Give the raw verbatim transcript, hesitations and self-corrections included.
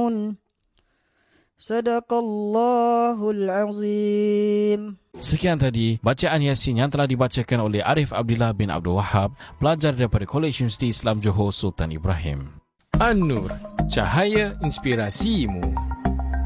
يعلمون صدق الله العظيم. Sekian tadi bacaan Yasin yang telah dibacakan oleh Arif Abdillah bin Abdul Wahab, pelajar daripada Kolej Universiti Islam Johor Sultan Ibrahim. An-Nur, cahaya inspirasimu.